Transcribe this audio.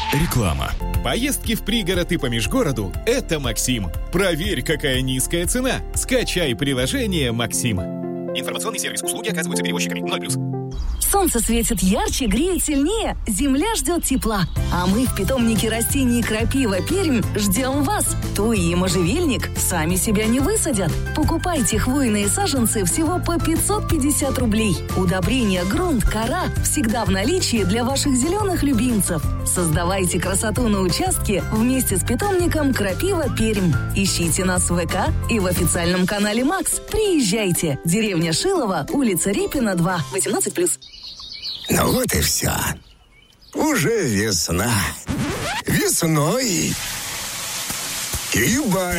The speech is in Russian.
Реклама. Поездки в пригород и по межгороду – это Максим. Проверь, какая низкая цена. Скачай приложение «Максим». Информационный сервис. Услуги оказываются перевозчиками. 0+. Солнце светит ярче, греет сильнее, земля ждет тепла. А мы в питомнике растений «Крапива Пермь» ждем вас. Туи и можжевельник сами себя не высадят. Покупайте хвойные саженцы всего по 550 рублей. Удобрения грунт, кора всегда в наличии для ваших зеленых любимцев. Создавайте красоту на участке вместе с питомником «Крапива Пермь». Ищите нас в ВК и в официальном канале «Макс». Приезжайте. Деревня Шилова, улица Репина, 2, 18+. Ну вот и все. Уже весна. Весной и